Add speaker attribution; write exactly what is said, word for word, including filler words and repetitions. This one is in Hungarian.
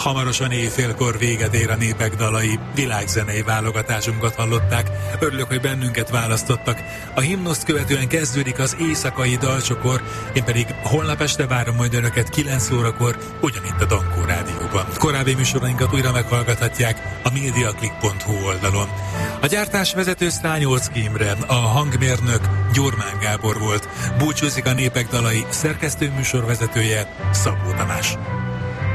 Speaker 1: Hamarosan éjfélkor véget ér a Népek dalai világzenei válogatásunkat hallották. Örülök, hogy bennünket választottak. A himnuszt követően kezdődik az éjszakai dalcsokor, én pedig holnap este várom majd önöket kilenc órakor, ugyanitt a Dankó Rádióban. Korábbi műsorainkat újra meghallgathatják a mediaclick pont hu oldalon. A gyártásvezető Sztányolczky Imre, a hangmérnök Gyurmán Gábor volt. Búcsúzik a Népek dalai szerkesztő műsorvezetője Szabó Tamás.